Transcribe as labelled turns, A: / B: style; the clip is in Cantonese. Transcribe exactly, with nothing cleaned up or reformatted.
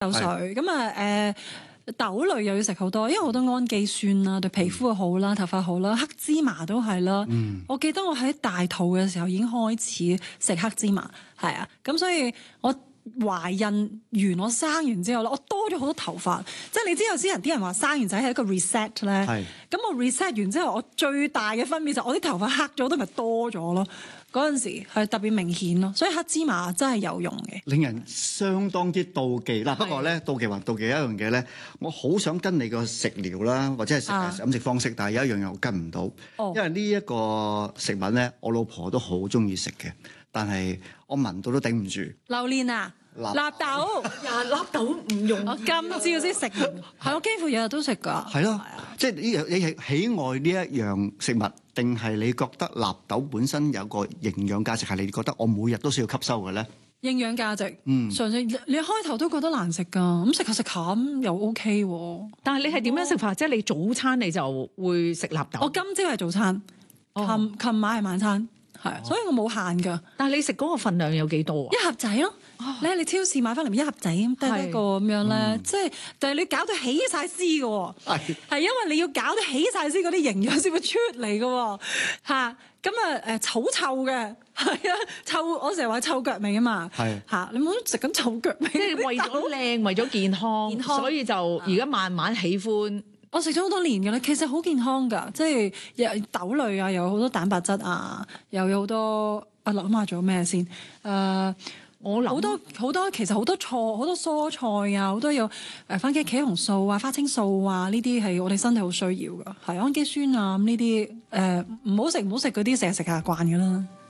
A: 有水咁啊誒。豆類又要食好多，因為好多氨基酸啦，對皮膚好啦，頭髮好啦，黑芝麻都係啦。嗯、我記得我喺大肚嘅時候已經開始食黑芝麻，係啊，咁所以我懷孕完我生完之後咧，我多咗好多頭髮。即係你知有啲人啲人話生完仔係一個 reset 咧，咁我 reset 完之後，我最大嘅分別就我啲頭髮黑咗，都咪多咗咯。嗰陣時係特別明顯咯，所以黑芝麻真係有用嘅，令人相當之妒忌嗱。不過咧，妒忌還妒忌一樣嘢咧，我好想跟你個食療啦，或者係食飲食方式，啊、但係有一樣嘢我跟唔到，哦、因為呢一個食物咧，我老婆都好中意食嘅，但係我聞到都頂唔住。榴蓮啊！納豆呀，納豆唔用，我今朝先食，係我幾乎日日都食㗎。係咯，即係呢樣你係喜愛呢一樣食物，定係你覺得納豆本身有個營養價值係你覺得我每日都需要吸收嘅咧？營養價值，嗯，上次你開頭都覺得難食㗎，咁食下食下咁又 OK 喎。但係你係點樣食法？即係你早餐你就會食納豆。我今朝係早餐，琴琴晚係晚餐。係，所以我冇限㗎。但係你食嗰個份量有幾多啊？一盒仔咯，你喺你超市買翻嚟一盒仔咁得一個咁樣咧，嗯、即係但係你搞到起晒絲嘅喎，係係因為你要搞到起晒絲嗰啲營養先會出嚟嘅喎，嚇咁啊誒臭臭嘅，係啊臭，我成日話臭腳味啊嘛，係嚇你唔好食緊臭腳味，即係為咗靚，為咗健康，健康所以就而家慢慢喜歡。我食咗好多年嘅咧，其實好健康㗎，即係有豆類啊，有好多蛋白質啊，又有好多啊諗下做咩先？誒、呃，我諗好多好多，其實好多菜，好多蔬菜啊，好多有誒番茄茄紅素啊、花青素啊，呢啲係我哋身體好需要㗎，係氨基酸啊咁呢啲誒唔好食唔好食嗰啲，成日食下慣㗎啦。